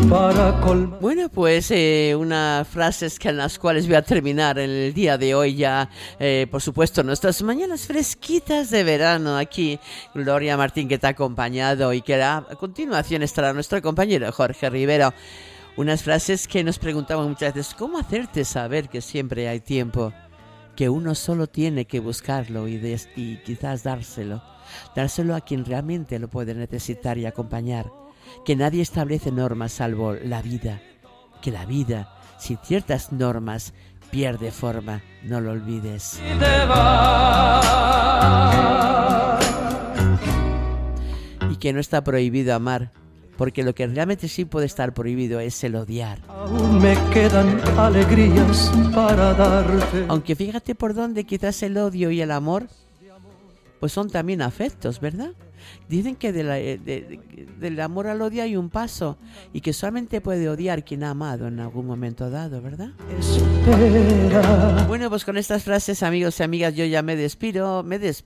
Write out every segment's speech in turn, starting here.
para colmar. Bueno, pues unas frases en las cuales voy a terminar en el día de hoy ya, por supuesto, nuestras mañanas fresquitas de verano aquí. Gloria Martín, que te ha acompañado, y que a continuación estará nuestro compañero Jorge Rivero. Unas frases que nos preguntamos muchas veces: ¿cómo hacerte saber que siempre hay tiempo? Que uno solo tiene que buscarlo y quizás dárselo a quien realmente lo puede necesitar y acompañar. Que nadie establece normas salvo la vida. Que la vida, sin ciertas normas, pierde forma. No lo olvides. Y que no está prohibido amar, porque lo que realmente sí puede estar prohibido es el odiar. Aún me quedan alegrías para darte. Aunque fíjate por dónde quizás el odio y el amor pues son también afectos, ¿verdad? Dicen que del amor al odio hay un paso, y que solamente puede odiar quien ha amado en algún momento dado, ¿verdad? Espera. Bueno, pues con estas frases, amigos y amigas, yo ya me despido.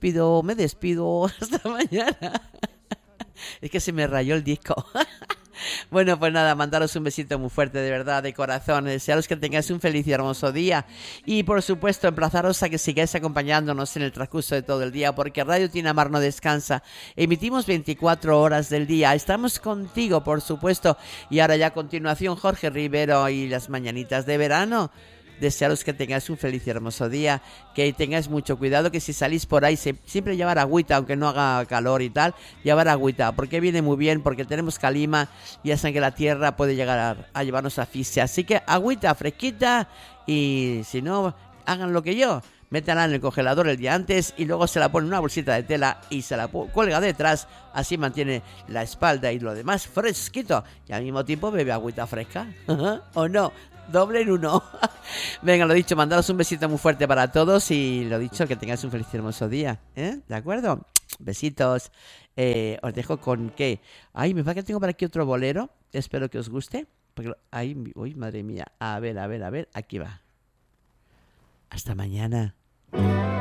Hasta mañana. Es que se me rayó el disco. Bueno, pues nada, mandaros un besito muy fuerte, de verdad, de corazón. Desearos que tengáis un feliz y hermoso día. Y por supuesto, emplazaros a que sigáis acompañándonos en el transcurso de todo el día, porque Radio Tinamar no descansa. Emitimos 24 horas del día. Estamos contigo, por supuesto. Y ahora ya a continuación, Jorge Rivero y las mañanitas de verano. Desearos que tengáis un feliz y hermoso día, que tengáis mucho cuidado, que si salís por ahí siempre llevar agüita, aunque no haga calor y tal, llevar agüita, porque viene muy bien, porque tenemos calima y ya saben que la tierra puede llegar a llevarnos asfixia. Así que agüita fresquita, y si no, hagan lo que yo, métanla en el congelador el día antes y luego se la ponen en una bolsita de tela y se la cuelga detrás, así mantiene la espalda y lo demás fresquito, y al mismo tiempo bebe agüita fresca. ¿O no? Doble en uno. Venga, lo dicho, mandaros un besito muy fuerte para todos, y lo dicho, que tengáis un feliz y hermoso día, ¿de acuerdo? Besitos. Os dejo con qué. Ay, me va que tengo por aquí otro bolero, espero que os guste, porque ay, uy, madre mía, a ver, aquí va. Hasta mañana.